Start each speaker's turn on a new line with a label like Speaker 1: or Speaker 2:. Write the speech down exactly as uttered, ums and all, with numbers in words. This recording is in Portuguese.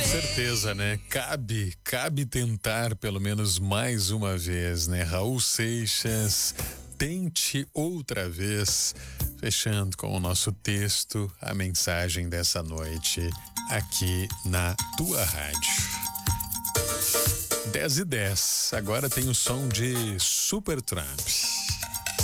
Speaker 1: certeza, né? Cabe, cabe tentar pelo menos mais uma vez, né? Raul Seixas, tente outra vez. Fechando com o nosso texto, a mensagem dessa noite aqui na tua rádio. dez e dez. Agora tem o som de Supertramp.